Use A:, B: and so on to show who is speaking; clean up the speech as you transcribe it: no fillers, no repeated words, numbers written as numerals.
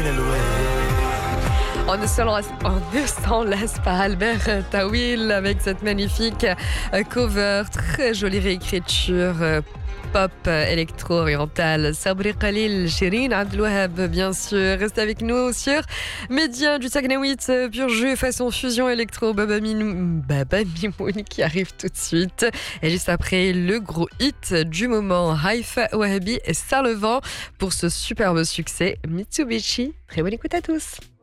A: On ne laisse pas Albert Tawil avec cette magnifique cover, très jolie réécriture pop électro-orientale. Sabri Khalil, Shirin Abdelouaheb, bien sûr. Restez avec nous sur Média du Saguenay, pur jeu façon fusion électro. Baba Mimoun qui arrive tout de suite. Et juste après, le gros hit du moment, Haifa Wahabi et Sarlevent pour ce superbe succès Mitsubishi. Très bonne écoute à tous.